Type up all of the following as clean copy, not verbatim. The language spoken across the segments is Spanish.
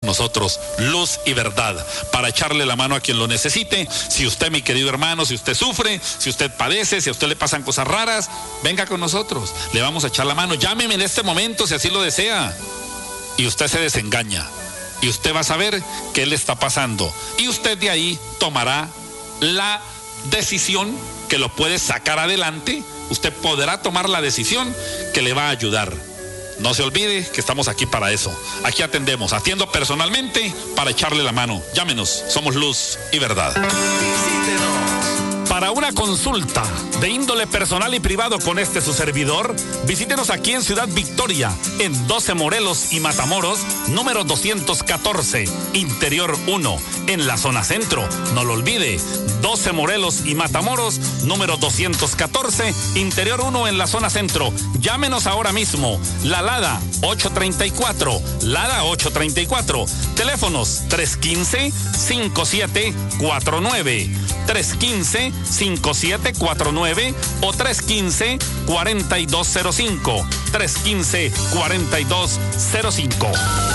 nosotros, Luz y Verdad, para echarle la mano a quien lo necesite. Si usted, mi querido hermano, si usted sufre, si usted padece, si a usted le pasan cosas raras, venga con nosotros, le vamos a echar la mano. Llámeme en este momento si así lo desea. Y usted se desengaña y usted va a saber qué le está pasando, y usted de ahí tomará la decisión que lo puede sacar adelante. Usted podrá tomar la decisión que le va a ayudar. No se olvide que estamos aquí para eso. Aquí atiendo personalmente para echarle la mano. Llámenos, somos Luz y Verdad. Para una consulta de índole personal y privado con su servidor, visítenos aquí en Ciudad Victoria, en 12 Morelos y Matamoros, número 214, Interior 1, en la zona centro. No lo olvide, 12 Morelos y Matamoros, número 214, Interior 1, en la zona centro. Llámenos ahora mismo. La Lada 834, Lada 834. Teléfonos 315-5749, 315-5749 o 315-4205, 315-4205.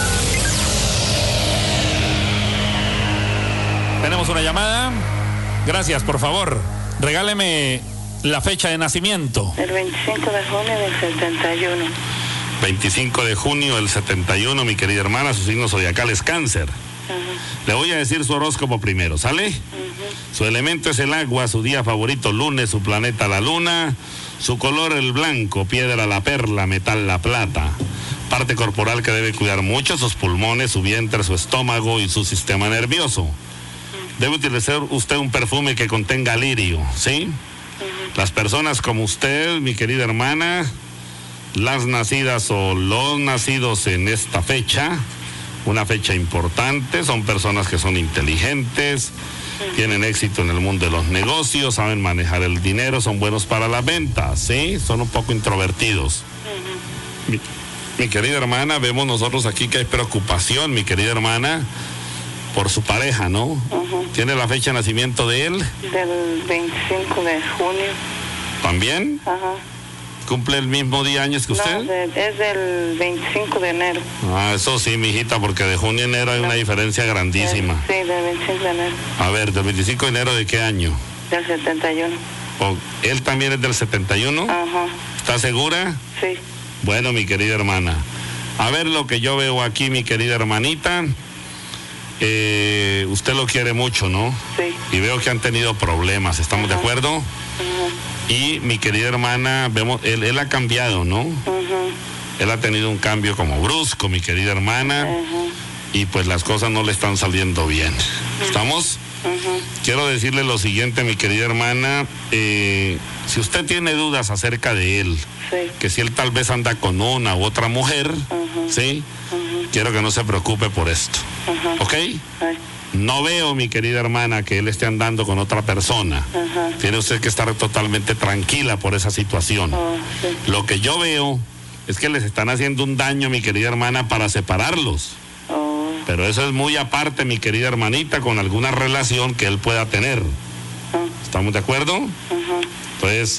Tenemos una llamada. Gracias, por favor. Regáleme la fecha de nacimiento. El 25 de junio del 71. 25 de junio del 71, mi querida hermana, su signo zodiacal es Cáncer. Le voy a decir su horóscopo primero, ¿sale? Su elemento es el agua, su día favorito lunes, su planeta la luna, su color el blanco, piedra la perla, metal la plata. Parte corporal que debe cuidar mucho: sus pulmones, su vientre, su estómago y su sistema nervioso. Debe utilizar usted un perfume que contenga lirio, ¿sí? Las personas como usted, mi querida hermana, las nacidas o los nacidos en esta fecha, una fecha importante, son personas que son inteligentes, tienen éxito en el mundo de los negocios, saben manejar el dinero, son buenos para las ventas, ¿sí? Son un poco introvertidos. Mi querida hermana, vemos nosotros aquí que hay preocupación, mi querida hermana, por su pareja, ¿no? ¿Tiene la fecha de nacimiento de él? Del 25 de junio. ¿También? Ajá. ¿Cumple el mismo día años que usted? No, es del 25 de enero. Ah, eso sí, mijita, porque de junio a enero hay una diferencia grandísima. Sí, del 25 de enero. A ver, ¿del 25 de enero de qué año? Del 71. ¿Él también es del 71? Ajá. ¿Está segura? Sí. Bueno, mi querida hermana, a ver lo que yo veo aquí, mi querida hermanita. Usted lo quiere mucho, ¿no? Sí. Y veo que han tenido problemas, ¿estamos de acuerdo? Y mi querida hermana, vemos, él ha cambiado, ¿no? Él ha tenido un cambio como brusco, mi querida hermana, y pues las cosas no le están saliendo bien. ¿Estamos? Quiero decirle lo siguiente, mi querida hermana, si usted tiene dudas acerca de él, que si él tal vez anda con una u otra mujer, ¿sí? Quiero que no se preocupe por esto, ¿ok? No veo, mi querida hermana, que él esté andando con otra persona. Tiene usted que estar totalmente tranquila por esa situación. Lo que yo veo es que les están haciendo un daño, mi querida hermana, para separarlos. Pero eso es muy aparte, mi querida hermanita, con alguna relación que él pueda tener. ¿Estamos de acuerdo? Entonces,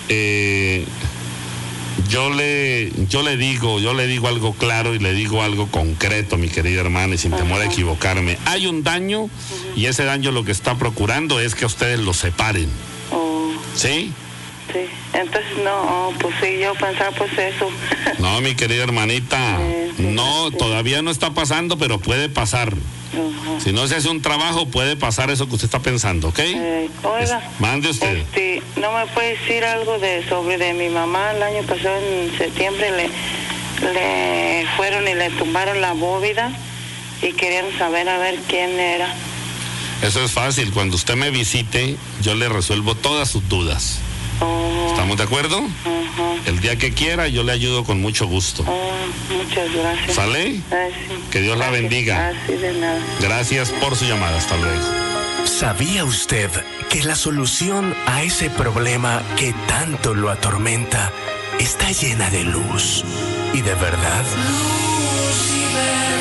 yo le digo algo claro y le digo algo concreto, mi querida hermana, y sin temor a equivocarme. Hay un daño, y ese daño lo que está procurando es que ustedes los separen. ¿Sí? Sí, entonces no, pues sí, yo pensaba pues eso. No, mi querida hermanita, no, todavía no está pasando, pero puede pasar. Si no se hace un trabajo, puede pasar eso que usted está pensando, ¿ok? Oiga, mande usted. ¿No me puede decir algo sobre mi mamá? El año pasado, en septiembre, le fueron y le tumbaron la bóveda y querían saber a ver quién era. Eso es fácil, cuando usted me visite, yo le resuelvo todas sus dudas. ¿Estamos de acuerdo? El día que quiera, yo le ayudo con mucho gusto. Muchas gracias. ¿Sale? Sí. Que Dios la bendiga. De nada. Gracias por su llamada. Hasta luego. ¿Sabía usted que la solución a ese problema que tanto lo atormenta está llena de luz y de verdad? Luz y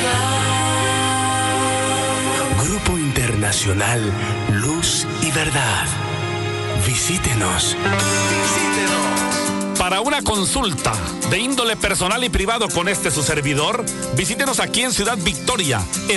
verdad. Grupo Internacional Luz y Verdad. Visítenos. Para una consulta de índole personal y privado con su servidor, visítenos aquí en Ciudad Victoria,